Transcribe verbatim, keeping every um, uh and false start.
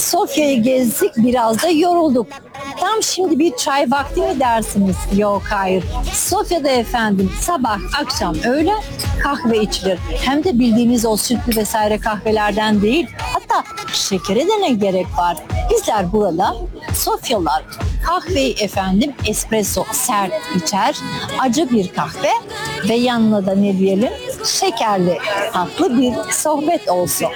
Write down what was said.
Sofya'yı gezdik, biraz da yorulduk. Tam şimdi bir çay vakti mi dersiniz? Yok, hayır. Sofya'da efendim sabah, akşam, öğlen kahve içilir. Hem de bildiğimiz o sütlü vesaire kahvelerden değil. Hatta şekere de ne gerek var? Bizler burada Sofyalılar kahveyi efendim espresso sert içer, acı bir kahve ve yanına da ne diyelim? Şekerli, tatlı bir sohbet olsun.